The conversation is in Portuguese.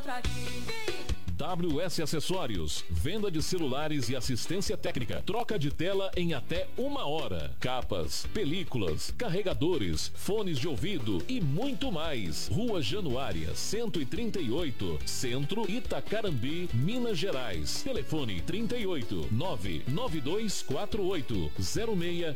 encontra aqui. WS Acessórios, venda de celulares e assistência técnica, troca de tela em até 1 hora, capas, películas, carregadores, fones de ouvido e muito mais. Rua Januária 138, Centro, Itacarambi, Minas Gerais. Telefone 38 99248